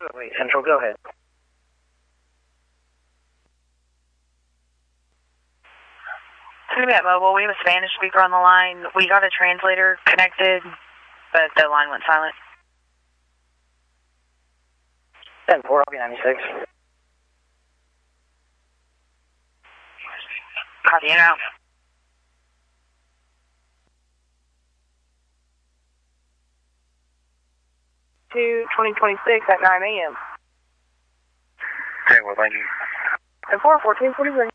Wait, Central, go ahead. At Mobile, we have a Spanish speaker on the line. We got a translator connected, but the line went silent. 10-4, I'll be 96. Copy in out. To 2026 at 9 a.m. Okay, well, thank you. 10-4, 1443.